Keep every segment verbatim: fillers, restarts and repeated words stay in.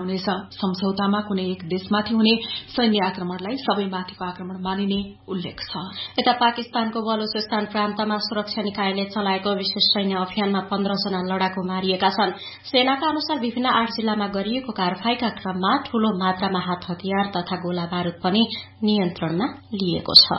हुनेछ। सम्झौतामा कुनै एक देशमाथि हुने सैन्य आक्रमणलाई सबैमाथिको आक्रमण मानिने उल्लेख छ। यता पाकिस्तानको बलुचिस्तान प्रान्तमा सुरक्षा निकायले चलाएको विशेष सैन्य अभियानमा पन्ध्र जना लडाकु मारिएका छन्। सेनाका अनुसार विभिन्न आठ जिल्लामा गरिएको कारवाहीका क्रममा ठूलो मात्रामा हात हतियार तथा गोला बारूद पनि नियन्त्रणमा लिएको छ।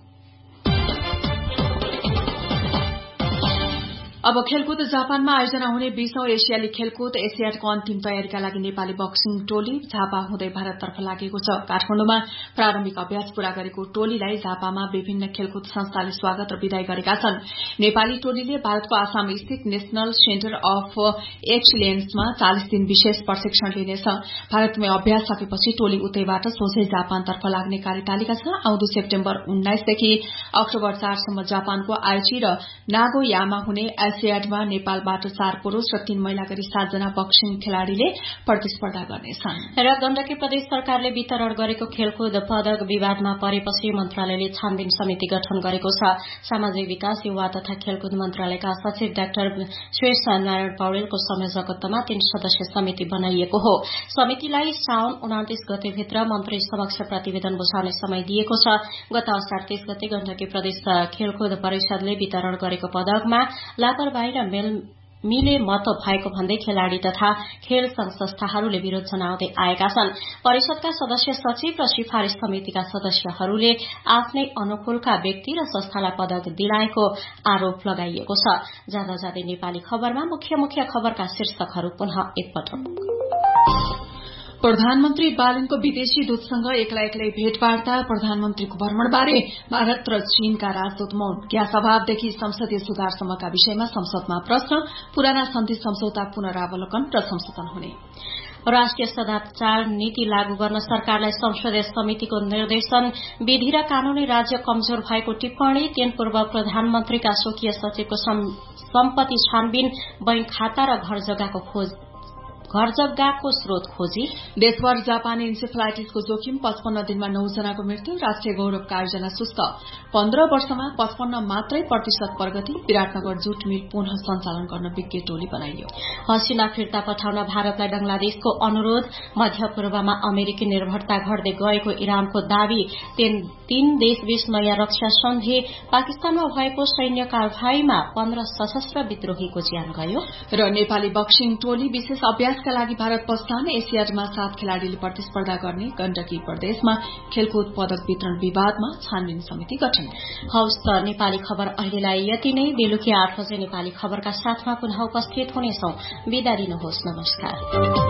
अब खेलकुद जापानमा आयोजना हुने बीसौं एसियाली खेलकुद एसियाडको अन्तिम तयारीका लागि नेपाली बक्सिङ टोली झापा हुँदै भारततर्फ लागेको छ। काठमाडौँमा प्रारम्भिक अभ्यास पूरा गरेको टोलीलाई झापामा विभिन्न खेलकुद संस्थाले स्वागत र विदाई गरेका छन्। नेपाली टोलीले भारतको आसाम स्थित नेशनल सेन्टर अफ एक्सिलेन्समा चालिस दिन विशेष प्रशिक्षण लिनेछ। भारतमै अभ्यास सकेपछि टोली उतैबाट सोझै जापानतर्फ लाग्ने कार्यतालिका छ। आउँदो सेप्टेम्बर उन्नाइसदेखि अक्टोबर चारसम्म जापानको आइची र नागोयामा हुने एसियाडमा नेपालबाट चार पुरूष र तीन महिला गरी सातजना बक्सिङ खेलाड़ीले प्रतिस्पर्धा गर्नेछन्। र गण्डकी प्रदेश सरकारले वितरण गरेको खेलकुद पदक विवादमा परेपछि मन्त्रालयले छानबिन समिति गठन गरेको छ। सामाजिक विकास, युवा तथा खेलकुद मन्त्रालयका सचिव डाक्टर श्वेश नारायण पौडेलको संयोजकत्वमा तीन सदस्यीय समिति बनाइएको हो। समितिलाई साउन उनातिस गतेभित्र मन्त्री समक्ष प्रतिवेदन बुझाउने समय दिएको छ। गत असार तीस गते गण्डकी प्रदेश खेलकुद परिषदले वितरण गरेको पदकमा लापरवाही र मेल मिले मत भएको भन्दै खेलाड़ी तथा खेल संघ संस्थाहरूले विरोध जनाउँदै आएका छन्। परिषदका सदस्य सचिव र सिफारिश समितिका सदस्यहरूले आफ्नै अनुकूलका व्यक्ति र संस्थालाई पदक दिलाएको आरोप लगाइएको छ। जाँदा जाँदै नेपाली खबरमा मुख्य मुख्य खबरका शीर्षकहरू पुनः एकपटक। प्रधानमन्त्री बालेनको विदेशी दूतसँग एक्लै एक्लै भेटवार्ता, प्रधानमन्त्रीको भ्रमणबारे भारत र चीनका राजदूत मौन, ग्यास अभावदेखि संसदीय सुधारसम्मका विषयमा संसदमा प्रश्न, पुराना सन्धि सम्झौता पुनरावलोकन र संशोधन हुने। राष्ट्रिय सदाचार नीति लागू गर्न सरकारलाई संसदीय समितिको निर्देशन, विधि र कानूनी राज्य कमजोर भएको टिप्पणी, तीन पूर्व प्रधानमन्त्रीका स्वकीय सचिवको सम्पत्ति छानबिन, बैंक खाता र घर जग्गाको खोज घर जग्गाको स्रोत खोजी। देशभर जापानी इन्सेफ्लाइटिसको जोखिम, पचपन्न दिनमा नौ जनाको मृत्यु, राष्ट्रिय गौरवका आयोजना सुस्त, पन्ध्र वर्षमा पचपन्न मात्रै प्रतिशत प्रगति, विराटनगर जुट मिल पुनः सञ्चालन गर्न विज्ञ टोली बनाइयो। हसिना फिर्ता पठाउन भारतलाई बंगलादेशको अनुरोध, मध्य पूर्वमा अमेरिकी निर्भरता घट्दै गएको इरानको दावी, तीन देशबीच नयाँ रक्षा सन्धि, पाकिस्तानमा भएको सैन्य कारवाहीमा पन्ध्र सशस्त्र विद्रोहीको ज्यान गयो र नेपाली बक्सिङ टोली विशेष अभ्यास का लागि भारत प्रस्थान, एसियाडमा सात खेलाड़ीले प्रतिस्पर्धा गर्ने, गण्डकी प्रदेशमा खेलकुद पदक वितरण विवादमा छानबिन समिति गठन। हौस् त नेपाली खबर अहिलेलाई यति नै। बेलुकी आठ बजे नेपाली खबरका साथमा पुनः उपस्थित हुनेछौं। बिदा दिनुहोस्। नमस्कार।